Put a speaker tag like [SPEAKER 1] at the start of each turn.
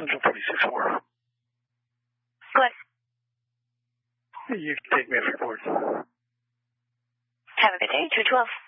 [SPEAKER 1] Central 46-4.
[SPEAKER 2] Go ahead.
[SPEAKER 1] You can take me off your board.
[SPEAKER 2] Have a good day, 212.